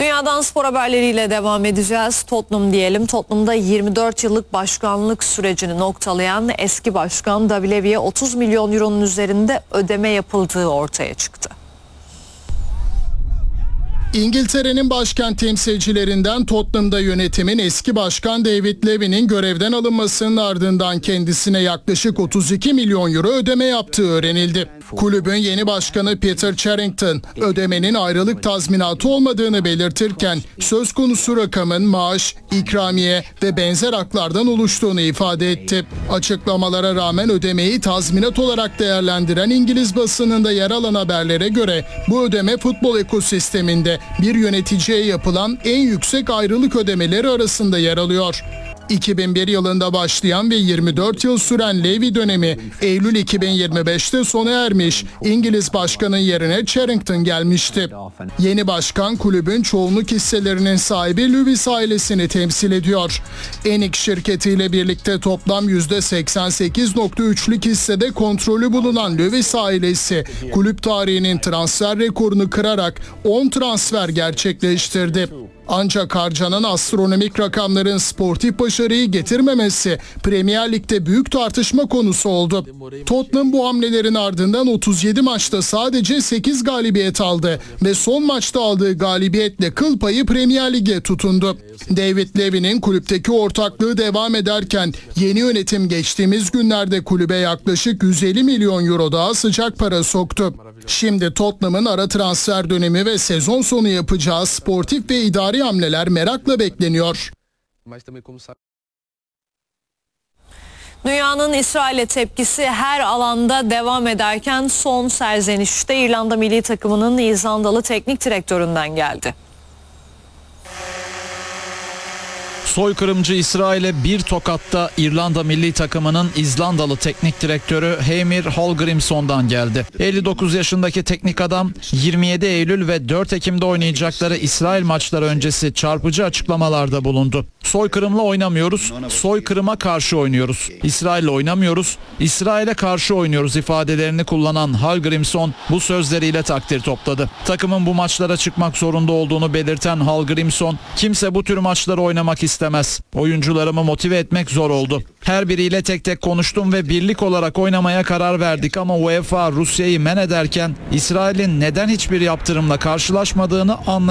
Dünyadan spor haberleriyle devam edeceğiz. Tottenham diyelim. Tottenham'da 24 yıllık başkanlık sürecini noktalayan eski başkan David Levy'e 30 milyon euronun üzerinde ödeme yapıldığı ortaya çıktı. İngiltere'nin başkent temsilcilerinden Tottenham'da yönetimin eski başkan David Levy'nin görevden alınmasının ardından kendisine yaklaşık 32 milyon euro ödeme yaptığı öğrenildi. Kulübün yeni başkanı Peter Charrington ödemenin ayrılık tazminatı olmadığını belirtirken söz konusu rakamın maaş, ikramiye ve benzer haklardan oluştuğunu ifade etti. Açıklamalara rağmen ödemeyi tazminat olarak değerlendiren İngiliz basınında yer alan haberlere göre bu ödeme futbol ekosisteminde bir yöneticiye yapılan en yüksek ayrılık ödemeleri arasında yer alıyor. 2001 yılında başlayan ve 24 yıl süren Levy dönemi Eylül 2025'te sona ermiş. İngiliz başkanın yerine Charrington gelmişti. Yeni başkan kulübün çoğunluk hisselerinin sahibi Lewis ailesini temsil ediyor. Enik şirketiyle birlikte toplam %88.3'lük hissede kontrolü bulunan Lewis ailesi kulüp tarihinin transfer rekorunu kırarak 10 transfer gerçekleştirdi. Ancak harcanan astronomik rakamların sportif başarıyı getirmemesi Premier Lig'de büyük tartışma konusu oldu. Tottenham bu hamlelerin ardından 37 maçta sadece 8 galibiyet aldı ve son maçta aldığı galibiyetle kıl payı Premier Lig'e tutundu. David Levy'nin kulüpteki ortaklığı devam ederken yeni yönetim geçtiğimiz günlerde kulübe yaklaşık 150 milyon euro daha sıcak para soktu. Şimdi Tottenham'ın ara transfer dönemi ve sezon sonu yapacağı sportif ve idari hamleler merakla bekleniyor. Dünyanın İsrail'e tepkisi her alanda devam ederken son serzenişte İrlanda milli takımının İzlandalı teknik direktöründen geldi. Soykırımcı İsrail'e bir tokatta İrlanda milli takımının İzlandalı teknik direktörü Heimir Hallgrímsson'dan geldi. 59 yaşındaki teknik adam 27 Eylül ve 4 Ekim'de oynayacakları İsrail maçları öncesi çarpıcı açıklamalarda bulundu. Soykırımla oynamıyoruz, soykırıma karşı oynuyoruz. İsrail'le oynamıyoruz, İsrail'e karşı oynuyoruz ifadelerini kullanan Hallgrímsson bu sözleriyle takdir topladı. Takımın bu maçlara çıkmak zorunda olduğunu belirten Hallgrímsson, kimse bu tür maçları oynamak istemez. Oyuncularımı motive etmek zor oldu. Her biriyle tek tek konuştum ve birlik olarak oynamaya karar verdik ama UEFA Rusya'yı men ederken İsrail'in neden hiçbir yaptırımla karşılaşmadığını anlayamadım.